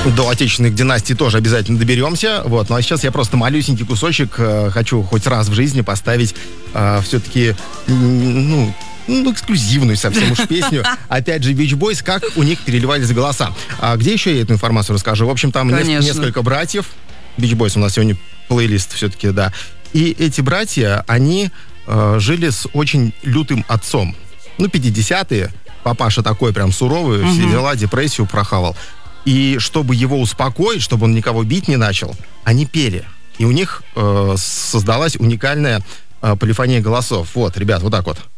До отечественных династий тоже обязательно доберемся. Вот. Ну а сейчас я просто малюсенький кусочек хочу хоть раз в жизни поставить все-таки, эксклюзивную совсем уж песню. Опять же, Beach Boys, как у них переливались голоса. А где еще я эту информацию расскажу? В общем, там несколько братьев. Beach Boys у нас сегодня плейлист все-таки, да. И эти братья, они жили с очень лютым отцом. 50-е. Папаша такой прям суровый, все дела, депрессию прохавал. И чтобы его успокоить, чтобы он никого бить не начал, они пели. И у них создалась уникальная полифония голосов. Вот, ребят, вот так вот.